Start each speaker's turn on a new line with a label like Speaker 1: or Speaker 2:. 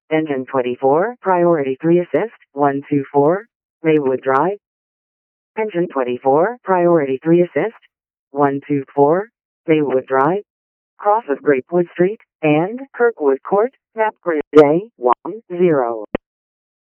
Speaker 1: Engine 24, Priority 3 Assist, 124, Maywood Drive. Engine 24, Priority 3 Assist, 124, Maywood Drive. Cross of Grapewood Street and Kirkwood Court, map grid A10.